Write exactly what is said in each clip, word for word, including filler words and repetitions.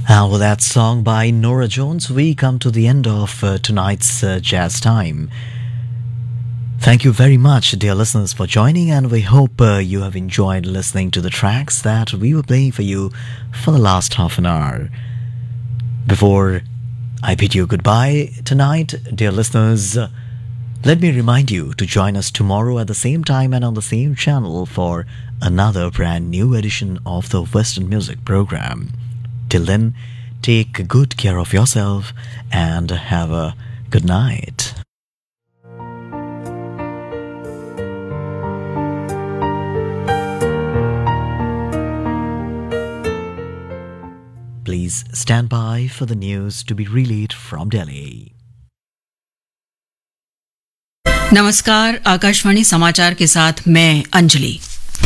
And with that song by Nora Jones, we come to the end of uh, tonight's uh, Jazz Time. Thank you very much, dear listeners, for joining, and we hope uh, you have enjoyed listening to the tracks that we were playing for you for the last half an hour. Before I bid you goodbye tonight, dear listeners, uh, let me remind you to join us tomorrow at the same time and on the same channel for another brand new edition of the Western Music Program. Till then, take good care of yourself and have a good night. Please stand by for the news to be relayed from Delhi. नमस्कार, आकाशवाणी समाचार के साथ मैं अंजलि।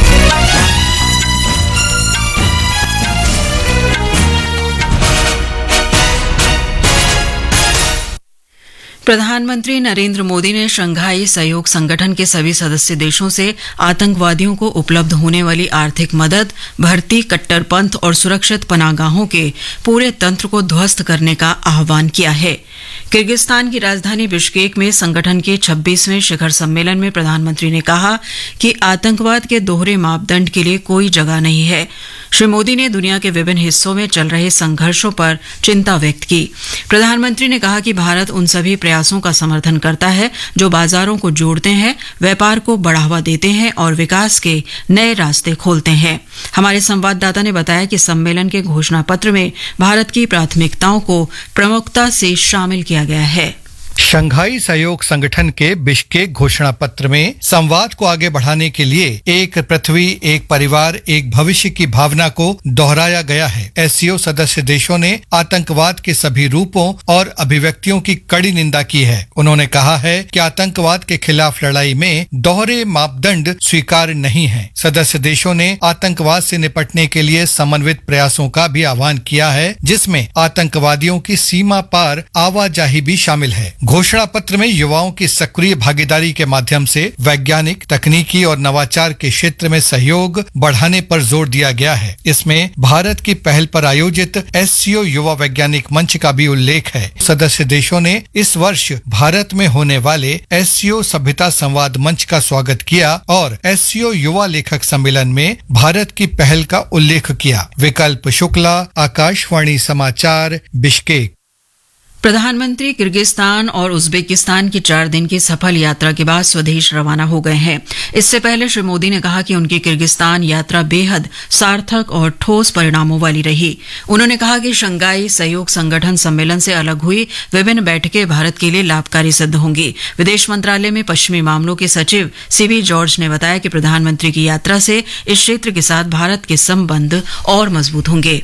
प्रधानमंत्री नरेंद्र मोदी ने Shanghai सहयोग संगठन के सभी सदस्य देशों से आतंकवादियों को उपलब्ध होने वाली आर्थिक मदद, भर्ती, कट्टरपंथ और सुरक्षित पनाहगाहों के पूरे तंत्र को ध्वस्त करने का आह्वान किया है। किर्गिस्तान की राजधानी बिश्केक में संगठन के छब्बीसवें शिखर सम्मेलन में प्रधानमंत्री ने कहा कि आतंकवाद के दोहरे मापदंड के लिए कोई जगह नहीं है। श्री मोदी ने दुनिया के विभिन्न हिस्सों में चल रहे संघर्षों पर चिंता व्यक्त की। प्रधानमंत्री ने कहा कि भारत उन सभी प्रयासों का समर्थन करता है जो बाजारों को जोड़ते हैं, व्यापार को बढ़ावा देते हैं और विकास के नए रास्ते खोलते हैं। हमारे संवाददाता ने बताया कि सम्मेलन के घोषणा पत्र में भारत की प्राथमिकताओं को प्रमुखता से शामिल किया गया है। शंघाई सहयोग संगठन के बिश्केक घोषणा पत्र में संवाद को आगे बढ़ाने के लिए एक पृथ्वी, एक परिवार, एक भविष्य की भावना को दोहराया गया है। एससीओ सदस्य देशों ने आतंकवाद के सभी रूपों और अभिव्यक्तियों की कड़ी निंदा की है। उन्होंने कहा है कि आतंकवाद के खिलाफ लड़ाई में दोहरे मापदंड स्वीकार्य नहीं है। सदस्य देशों ने आतंकवाद से निपटने के लिए समन्वित प्रयासों का भी आह्वान किया है, जिसमें आतंकवादियों की सीमा पार आवाजाही भी शामिल है। घोषणा पत्र में युवाओं की सक्रिय भागीदारी के माध्यम से वैज्ञानिक, तकनीकी और नवाचार के क्षेत्र में सहयोग बढ़ाने पर जोर दिया गया है। इसमें भारत की पहल पर आयोजित एससीओ युवा वैज्ञानिक मंच का भी उल्लेख है। सदस्य देशों ने इस वर्ष भारत में होने वाले एससीओ सभ्यता संवाद मंच का स्वागत किया और एससीओ युवा लेखक सम्मेलन में भारत की पहल का उल्लेख किया। विकल्प शुक्ला, आकाशवाणी समाचार, बिश्केक। प्रधानमंत्री किर्गिस्तान और उज्बेकिस्तान की चार दिन की सफल यात्रा के बाद स्वदेश रवाना हो गए हैं। इससे पहले श्री मोदी ने कहा कि उनकी किर्गिस्तान यात्रा बेहद सार्थक और ठोस परिणामों वाली रही। उन्होंने कहा कि शंघाई सहयोग संगठन सम्मेलन से अलग हुई विभिन्न बैठकें भारत के लिए लाभकारी सिद्ध होंगी। विदेश मंत्रालय में पश्चिमी मामलों के सचिव सीबी जॉर्ज ने बताया कि प्रधानमंत्री की यात्रा से इस क्षेत्र के साथ भारत के संबंध और मजबूत होंगे।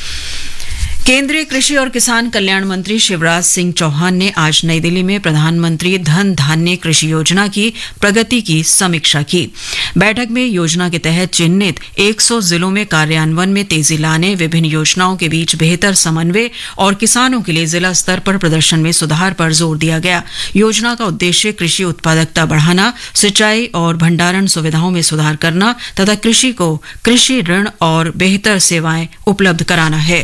केंद्रीय कृषि और किसान कल्याण मंत्री शिवराज सिंह चौहान ने आज नई दिल्ली में प्रधानमंत्री धन धान्य कृषि योजना की प्रगति की समीक्षा की। बैठक में योजना के तहत चिन्हित सौ जिलों में कार्यान्वयन में तेजी लाने, विभिन्न योजनाओं के बीच बेहतर समन्वय और किसानों के लिए जिला स्तर पर प्रदर्शन में सुधार पर जोर दिया गया। योजना का उद्देश्य कृषि उत्पादकता बढ़ाना, सिंचाई और भंडारण सुविधाओं में सुधार करना तथा कृषि को कृषि ऋण और बेहतर सेवाएं उपलब्ध कराना है।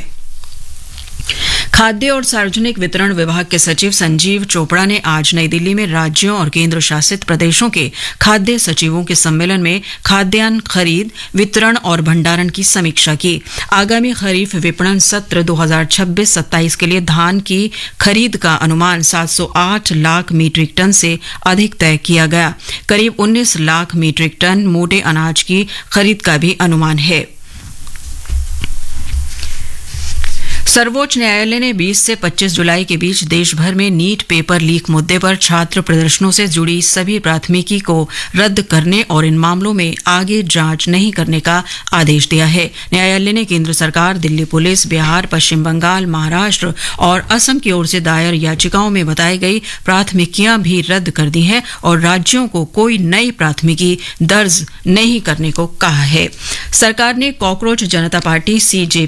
खाद्य और सार्वजनिक वितरण विभाग के सचिव संजीव चोपड़ा ने आज नई दिल्ली में राज्यों और केंद्र शासित प्रदेशों के खाद्य सचिवों के सम्मेलन में खाद्यान्न खरीद, वितरण और भंडारण की समीक्षा की। आगामी खरीफ विपणन सत्र दो हज़ार छब्बीस सत्ताईस के लिए धान की खरीद का अनुमान सात सौ आठ लाख मीट्रिक टन से अधिक तय किया गया। करीब उन्नीस लाख मीट्रिक टन मोटे अनाज की खरीद का भी अनुमान है। सर्वोच्च न्यायालय ने बीस से पच्चीस जुलाई के बीच देश भर में नीट पेपर लीक मुद्दे पर छात्र प्रदर्शनों से जुड़ी सभी प्राथमिकी को रद्द करने और इन मामलों में आगे जांच नहीं करने का आदेश दिया है। न्यायालय ने केंद्र सरकार, दिल्ली पुलिस, बिहार, पश्चिम बंगाल, महाराष्ट्र और असम की ओर से दायर याचिकाओं में बताई गई प्राथमिकियां भी रद्द कर दी हैं और राज्यों को कोई नई प्राथमिकी दर्ज नहीं करने को कहा है। सरकार ने कॉकरोच जनता पार्टी सीजे